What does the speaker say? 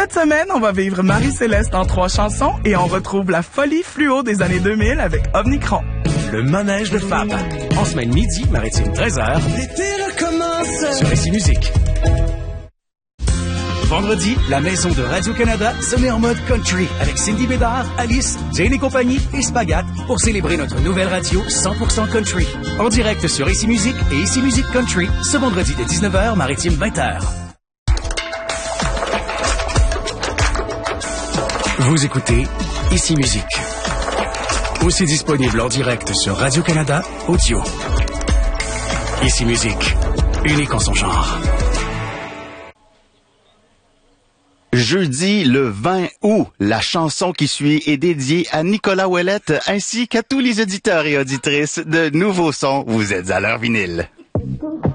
Cette semaine, on va vivre Marie-Céleste en 3 chansons et on retrouve la folie fluo des années 2000 avec Omnicron. Le manège de Fab. En semaine midi, maritime 13h. L'été recommence. Sur Ici Musique. Vendredi, la maison de Radio-Canada se met en mode country avec Cindy Bédard, Alice, Jane et compagnie et Spagat pour célébrer notre nouvelle radio 100% country. En direct sur Ici Musique et Ici Musique Country ce vendredi dès 19h, maritime 20h. Vous écoutez Ici Musique. Aussi disponible en direct sur Radio-Canada Audio. Ici Musique. Unique en son genre. Jeudi le 20 août, la chanson qui suit est dédiée à Nicolas Ouellette ainsi qu'à tous les auditeurs et auditrices de Nouveaux Sons. Vous êtes à l'heure vinyle.